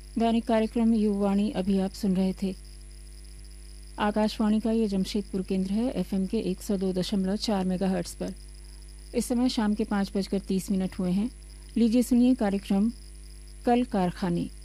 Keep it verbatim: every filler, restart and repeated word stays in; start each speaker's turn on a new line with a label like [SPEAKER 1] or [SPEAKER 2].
[SPEAKER 1] दैनिक कार्यक्रम युववाणी अभी आप सुन रहे थे। आकाशवाणी का ये जमशेदपुर केंद्र है, एफएम के एक सौ दो दशमलव चार मेगाहर्ट्ज पर। इस समय शाम के पाँच बजकर तीस मिनट हुए हैं। लीजिए सुनिए कार्यक्रम कल कारखाने।